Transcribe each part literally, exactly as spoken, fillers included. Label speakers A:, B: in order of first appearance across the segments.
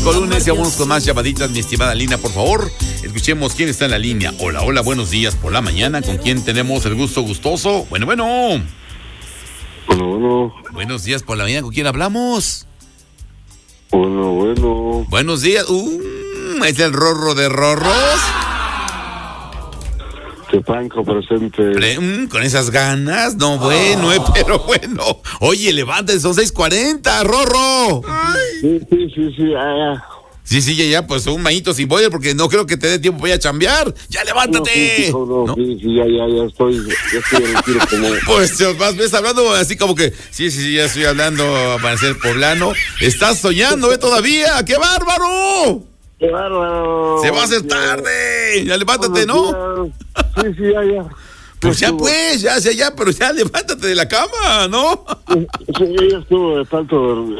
A: Típico lunes y vámonos con más llamaditas, mi estimada Lina, por favor. Escuchemos quién está en la línea. Hola, hola, buenos días por la mañana. ¿Con quién tenemos el gusto gustoso? Bueno, bueno.
B: Bueno, bueno.
A: Buenos días por la mañana. ¿Con quién hablamos?
B: Bueno, bueno.
A: Buenos días. Uh, ¿Es el Rorro de Rorros?
B: Tepanco presente.
A: Pre- mm, con esas ganas. No, bueno, eh, pero bueno. Oye, levántate, son seis cuarenta, Rorro.
B: Sí, sí, sí, sí. Ah,
A: Sí, sí, ya, ya, pues un bañito sin boiler porque no creo que te dé tiempo para ir a chambear. ¡Ya
B: no,
A: levántate!
B: sí, sí, no,
A: ¿No?
B: sí, sí, ya, ya, ya estoy, ya estoy en el tiro como...
A: Pues más ves hablando así como que, sí, sí, sí, ya estoy hablando para ser poblano. Estás soñando, ¿eh? Todavía. ¡Qué bárbaro!
B: ¡Qué bárbaro!
A: Se va a hacer tarde. Ya levántate, ¿no?
B: Sí, sí, ya, ya.
A: Pues ya pues, ya, ya, ya, pero ya levántate de la cama, ¿no?
B: Sí, ya estuvo de tanto dormir.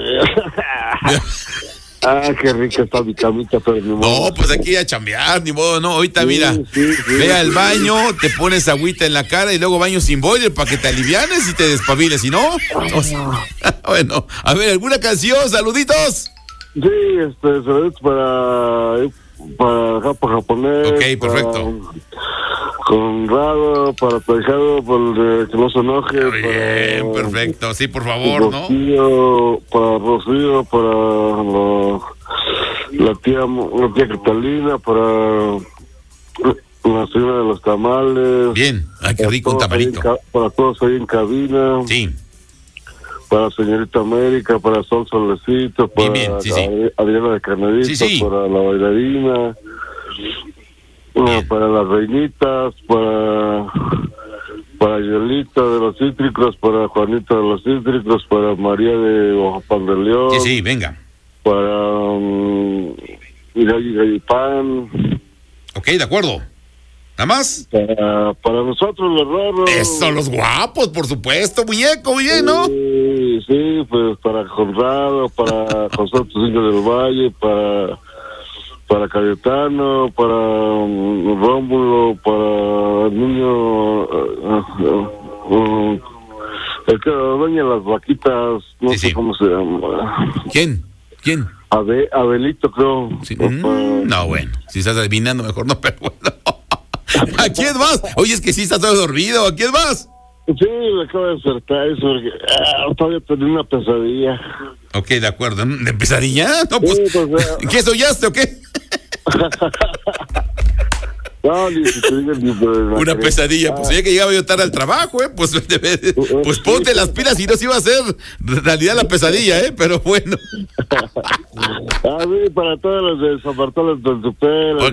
B: Ah, qué rica está mi camita, pero ni modo.
A: No, pues aquí a chambear, ni modo, no. Ahorita
B: Sí,
A: mira,
B: sí, sí,
A: ve al
B: sí.
A: baño, te pones agüita en la cara y luego baño sin boiler para que te alivianes y te despabiles, ¿y no? O sea, bueno, a ver, ¿alguna canción? Saluditos.
B: Sí, este, saludos para, para Japa Japonés.
A: Ok, perfecto.
B: Para Conrado, para Tejado, para el de que no se enoje.
A: Muy bien,
B: para
A: perfecto. Sí, por favor, ¿no?
B: Rocío, para Rocío, para la, la tía, la tía Catalina, para la señora de los tamales.
A: Bien, ay, qué
B: para
A: rico un
B: todos ahí en
A: tamalito.
B: ca- Para todos ahí en cabina.
A: Sí,
B: Para Señorita América, para Sol Solecito, para
A: Bien, bien, sí, sí.
B: Adri- Adriana de Canadito,
A: Sí, sí.
B: para la bailarina, bueno,
A: Bien.
B: para las reinitas, para para Yolita de los Cítricos, para Juanita de los Cítricos, para María de Oaxapan de León,
A: sí, sí, venga.
B: para um, Iragi Gallipán,
A: Ok, de acuerdo. ¿Nada más?
B: para, para nosotros los raros.
A: Eso, los guapos, por supuesto, muñeco, muy bien, ¿no?
B: Sí, sí, pues para Conrado, para José Tucinco del Valle, para para Cayetano, para um, Rómulo, para el niño, uh, uh, uh, el que dueña las vaquitas, no
A: Sí,
B: sé
A: sí.
B: cómo se llama,
A: ¿Quién? ¿Quién?
B: Abe, Abelito creo.
A: Sí,
B: O
A: mm,
B: para-
A: no, bueno, si estás adivinando, mejor no, pero bueno. ¿A quién más? Oye, es que sí estás todo dormido. ¿A quién más?
B: Sí, me acabo de despertar eso, porque ah, todavía tenía una pesadilla.
A: Ok, de acuerdo. ¿De pesadilla? No, pues,
B: Sí, pues, ah.
A: ¿qué soñaste o qué?
B: No, ni si te digo, ni por la
A: Una
B: cre-
A: pesadilla. Pues ya que llegaba yo tarde al trabajo, ¿eh? Pues, pues ponte las pilas y no se iba a hacer realidad la pesadilla, ¿eh? Pero bueno.
B: Ah, sí, para todos los de San Bartolo de Tupé,